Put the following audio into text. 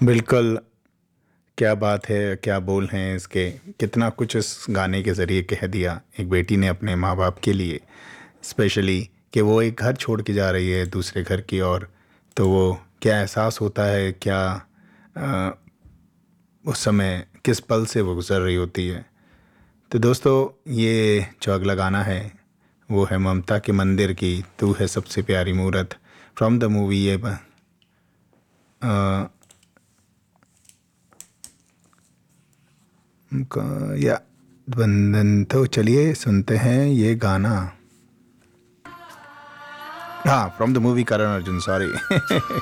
बिल्कुल। क्या बात है, क्या बोल हैं इसके। कितना कुछ इस गाने के ज़रिए कह दिया एक बेटी ने अपने माँ बाप के लिए, स्पेशली कि वो एक घर छोड़ के जा रही है दूसरे घर की ओर। तो वो क्या एहसास होता है, क्या अ, उस समय किस पल से वो गुज़र रही होती है। तो दोस्तों, ये जो अगला गाना है वो है ममता के मंदिर की तू है सबसे प्यारी मूरत, फ्रॉम द मूवी ये या बंधन। तो चलिए सुनते हैं ये गाना। हाँ, from the movie Karan Arjun, sorry.